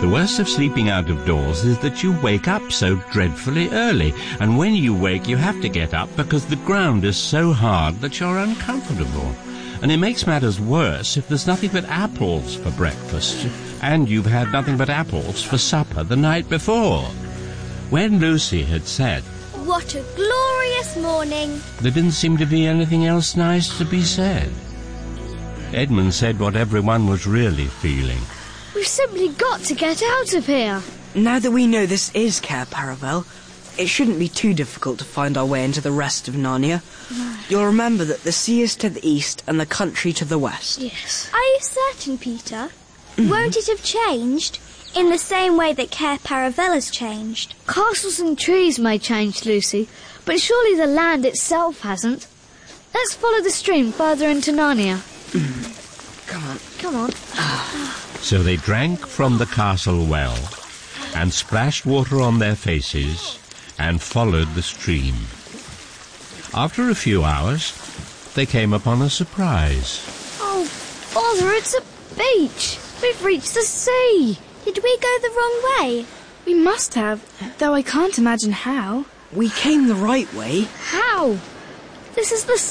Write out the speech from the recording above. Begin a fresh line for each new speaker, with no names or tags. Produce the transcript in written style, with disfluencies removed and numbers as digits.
The worst of sleeping out of doors is that you wake up so dreadfully early, and when you wake you have to get up because the ground is so hard that you're uncomfortable. And it makes matters worse if there's nothing but apples for breakfast, and you've had nothing but apples for supper the night before. When Lucy had said,
"What a glorious morning,"
there didn't seem to be anything else nice to be said. Edmund said what everyone was really feeling.
We've simply got to get out of here.
Now that we know this is Cair Paravel, it shouldn't be too difficult to find our way into the rest of Narnia. You'll remember that the sea is to the east and the country to the west.
Yes.
Are you certain, Peter? Won't it have changed? In the same way that Cair Paravel has changed.
Castles and trees may change, Lucy, but surely the land itself hasn't. Let's follow the stream further into Narnia.
Come on.
So they drank from the castle well and splashed water on their faces and followed the stream. After a few hours, they came upon a surprise.
Oh, Father, it's a beach. We've reached the sea.
Did we go the wrong way?
We must have, though I can't imagine how.
We came the right way.
How? This is the